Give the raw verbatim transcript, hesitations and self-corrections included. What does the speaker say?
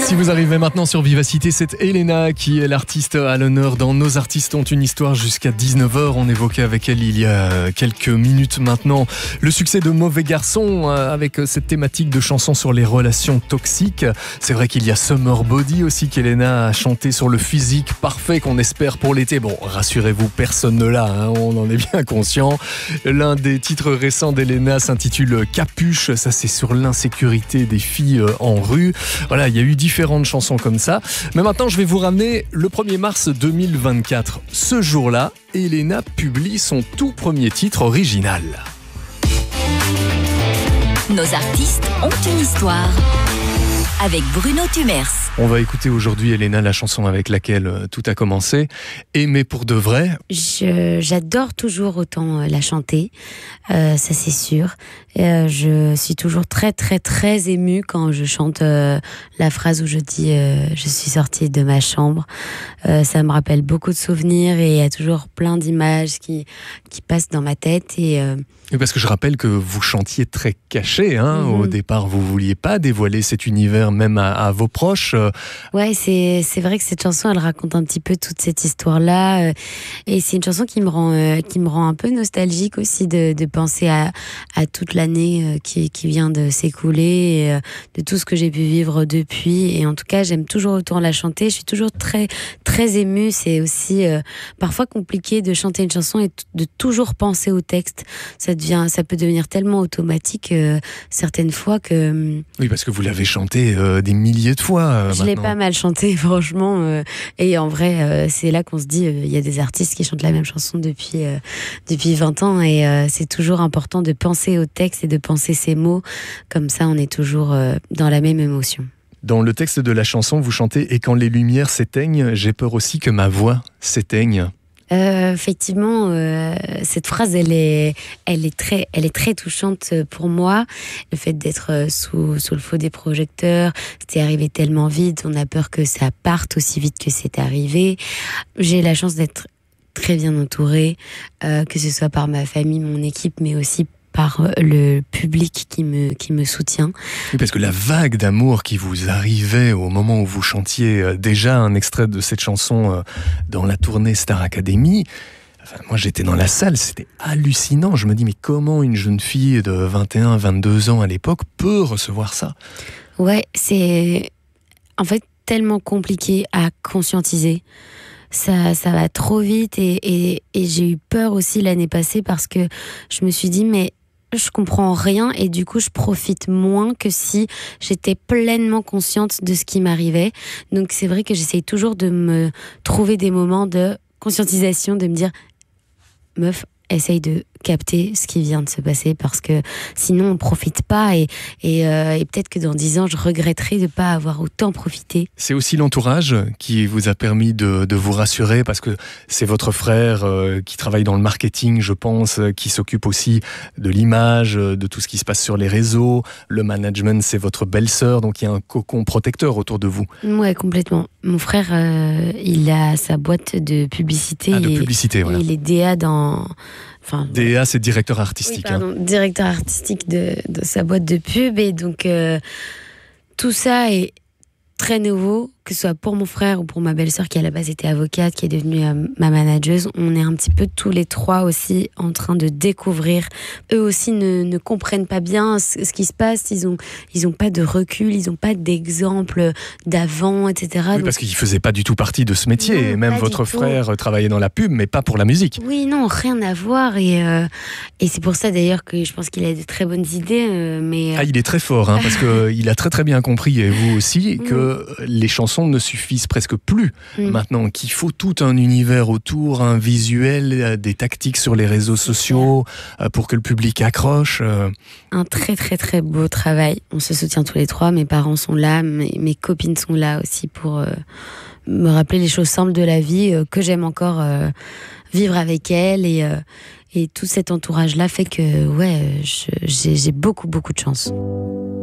Si vous arrivez maintenant sur Vivacité, c'est Elena qui est l'artiste à l'honneur dans Nos artistes ont une histoire jusqu'à dix-neuf heures. On évoquait avec elle il y a quelques minutes maintenant le succès de Mauvais Garçon avec cette thématique de chansons sur les relations toxiques. C'est vrai qu'il y a Summer Body aussi qu'Elena a chanté sur le physique parfait qu'on espère pour l'été. Bon, rassurez-vous, personne ne l'a, hein, on en est bien conscient. L'un des titres récents d'Elena s'intitule Capuche. Ça, c'est sur l'insécurité des filles en rue. Voilà, il y a eu différentes chansons comme ça. Mais maintenant, je vais vous ramener le premier mars deux mille vingt-quatre. Ce jour-là, Elena publie son tout premier titre original. Nos artistes ont une histoire. Avec Bruno Tumers. On va écouter aujourd'hui, Elena, la chanson avec laquelle tout a commencé. Aimer pour de vrai. Je, j'adore toujours autant la chanter, euh, ça c'est sûr. Euh, je suis toujours très très très émue quand je chante euh, la phrase où je dis euh, « Je suis sortie de ma chambre ». Euh, ça me rappelle beaucoup de souvenirs et il y a toujours plein d'images qui, qui passent dans ma tête. Et, euh, oui, parce que je rappelle que vous chantiez très caché. Hein. Mm-hmm. Au départ, vous ne vouliez pas dévoiler cet univers même à, à vos proches. Ouais, c'est, c'est vrai que cette chanson, elle raconte un petit peu toute cette histoire-là. Et c'est une chanson qui me rend, euh, qui me rend un peu nostalgique aussi de, de penser à, à toute l'année qui, qui vient de s'écouler, et, euh, de tout ce que j'ai pu vivre depuis. Et en tout cas, j'aime toujours autant la chanter. Je suis toujours très, très émue. C'est aussi euh, parfois compliqué de chanter une chanson et t- de toujours penser au texte. Ça devient, ça peut devenir tellement automatique euh, certaines fois que... Oui, parce que vous l'avez chanté euh, des milliers de fois. Euh, je l'ai pas mal chanté, franchement. Euh, et en vrai, euh, c'est là qu'on se dit, il euh, y a des artistes qui chantent la même chanson depuis, euh, depuis vingt ans. Et euh, c'est toujours important de penser au texte et de penser ses mots. Comme ça, on est toujours euh, dans la même émotion. Dans le texte de la chanson, vous chantez « Et quand les lumières s'éteignent, j'ai peur aussi que ma voix s'éteigne ». Euh, effectivement, euh, cette phrase, elle est, elle est très, elle est très touchante pour moi. Le fait d'être sous, sous le feu des projecteurs, c'était arrivé tellement vite, on a peur que ça parte aussi vite que c'est arrivé. J'ai la chance d'être très bien entourée, euh, que ce soit par ma famille, mon équipe, mais aussi par le public qui me, qui me soutient. Oui, parce que la vague d'amour qui vous arrivait au moment où vous chantiez déjà un extrait de cette chanson dans la tournée Star Academy, enfin, moi j'étais dans la salle, c'était hallucinant. Je me dis, mais comment une jeune fille de vingt et un, vingt-deux ans à l'époque peut recevoir ça ? Ouais, c'est en fait tellement compliqué à conscientiser. Ça, ça va trop vite et, et, et j'ai eu peur aussi l'année passée parce que je me suis dit, mais je comprends rien et du coup je profite moins que si j'étais pleinement consciente de ce qui m'arrivait. Donc c'est vrai que j'essaye toujours de me trouver des moments de conscientisation, de me dire meuf, essaye de capter ce qui vient de se passer parce que sinon on profite pas et, et, euh, et peut-être que dans dix ans je regretterai de ne pas avoir autant profité. C'est aussi l'entourage qui vous a permis de, de vous rassurer parce que c'est votre frère euh, qui travaille dans le marketing, je pense, qui s'occupe aussi de l'image, de tout ce qui se passe sur les réseaux. Le management, c'est votre belle-sœur, donc il y a un cocon protecteur autour de vous. Ouais, complètement. Mon frère, euh, il a sa boîte de publicité. Ah, de et, publicité, voilà. Il est D A dans... Enfin, D A, c'est directeur artistique. Oui, pardon, hein. Directeur artistique de, de sa boîte de pub. Et donc, euh, tout ça est très nouveau, que ce soit pour mon frère ou pour ma belle-sœur qui à la base était avocate, qui est devenue euh, ma manageuse. On est un petit peu tous les trois aussi en train de découvrir. Eux aussi ne, ne comprennent pas bien ce, ce qui se passe. Ils ont, ils ont pas de recul, ils ont pas d'exemple d'avant, et cetera. Oui, donc, parce qu'ils faisaient pas du tout partie de ce métier. Non, et même votre frère tout. travaillait dans la pub, mais pas pour la musique. Oui, non, rien à voir. Et, euh, et c'est pour ça d'ailleurs que je pense qu'il a de très bonnes idées. Euh, mais, euh... Ah, il est très fort, hein, parce qu'il a très très bien compris, et vous aussi, que mmh. les chansons ne suffisent presque plus mmh. maintenant, qu'il faut tout un univers autour, un visuel, des tactiques sur les réseaux sociaux euh, pour que le public accroche. Euh. Un très très très beau travail. On se soutient tous les trois, mes parents sont là, mes, mes copines sont là aussi pour euh, me rappeler les choses simples de la vie, euh, que j'aime encore euh, vivre avec elles et, euh, et tout cet entourage-là fait que ouais, je, j'ai, j'ai beaucoup beaucoup de chance.